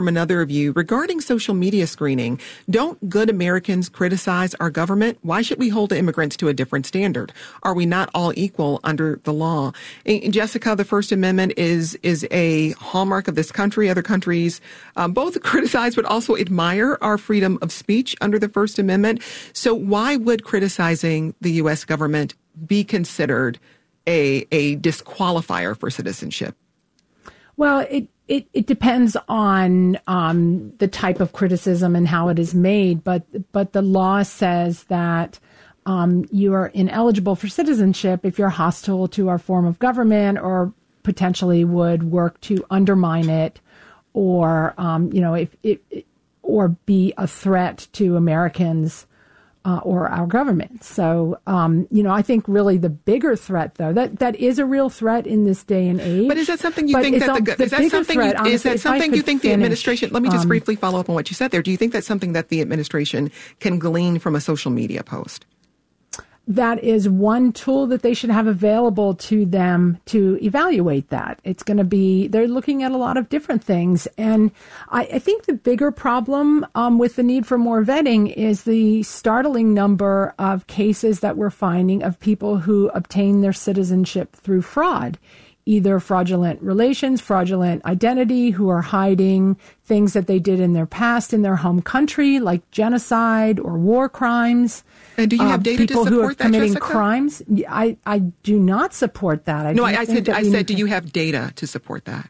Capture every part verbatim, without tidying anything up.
from another of you. Regarding social media screening, don't good Americans criticize our government? Why should we hold immigrants to a different standard? Are we not all equal under the law? And Jessica, the First Amendment is is a hallmark of this country. Other countries um, both criticize but also admire our freedom of speech under the First Amendment. So why would criticizing the U S government be considered a a disqualifier for citizenship? Well, it, it, it depends on um, the type of criticism and how it is made, but but the law says that um, you are ineligible for citizenship if you're hostile to our form of government or potentially would work to undermine it, or um, you know, if it or be a threat to Americans. Uh, or our government. So, um, you know, I think really the bigger threat, though, that, that is a real threat in this day and age. But is that something you think that the, the is that something threat, you, honestly, is that something you think the finish, administration? Let me just um, briefly follow up on what you said there. Do you think that's something that the administration can glean from a social media post? That is one tool that they should have available to them to evaluate that. It's going to be, they're looking at a lot of different things. And I, I think the bigger problem um, with the need for more vetting is the startling number of cases that we're finding of people who obtain their citizenship through fraud. Either fraudulent relations, fraudulent identity, who are hiding things that they did in their past in their home country, like genocide or war crimes. And do you have uh, data to support people who are that, committing Jessica? crimes? I, I do not support that. I no, I, I said, I said, do to, you have data to support that?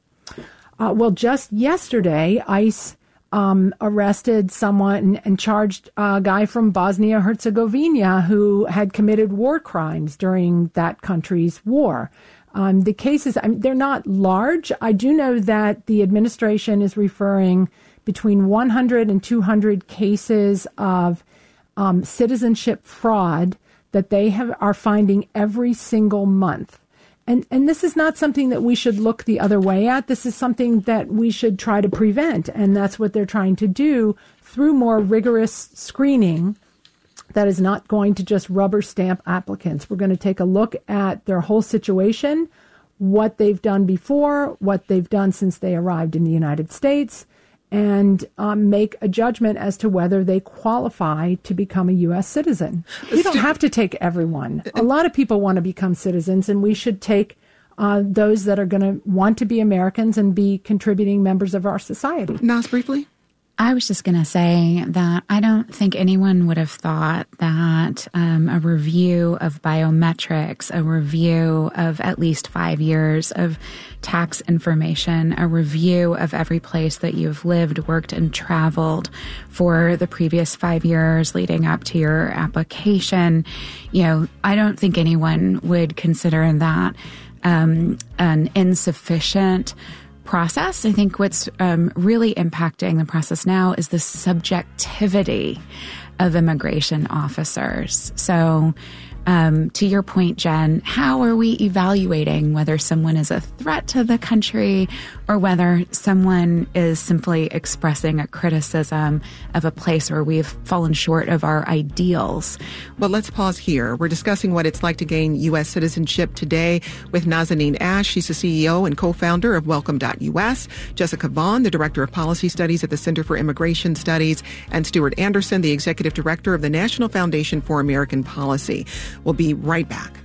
Uh, well, just yesterday, ICE um, arrested someone and charged a guy from Bosnia-Herzegovina who had committed war crimes during that country's war. Um, the cases, I mean, they're not large. I do know that the administration is referring between one hundred and two hundred cases of um, citizenship fraud that they have are finding every single month. And and this is not something that we should look the other way at. This is something that we should try to prevent. And that's what they're trying to do through more rigorous screening that is not going to just rubber stamp applicants. We're going to take a look at their whole situation, what they've done before, what they've done since they arrived in the United States, and um, make a judgment as to whether they qualify to become a U S citizen. We don't have to take everyone. A lot of people want to become citizens, and we should take uh, those that are going to want to be Americans and be contributing members of our society. Naz, briefly? I was just going to say that I don't think anyone would have thought that um, a review of biometrics, a review of at least five years of tax information, a review of every place that you've lived, worked, and traveled for the previous five years leading up to your application, you know, I don't think anyone would consider that um, an insufficient process. I think what's um, really impacting the process now is the subjectivity of immigration officers. So um, to your point, Jen, how are we evaluating whether someone is a threat to the country or whether someone is simply expressing a criticism of a place where we've fallen short of our ideals? Well, let's pause here. We're discussing what it's like to gain U S citizenship today with Nazanin Ash. She's the C E O and co-founder of Welcome dot U S. Jessica Vaughn, the Director of Policy Studies at the Center for Immigration Studies, and Stuart Anderson, the Executive Director of the National Foundation for American Policy. We'll be right back.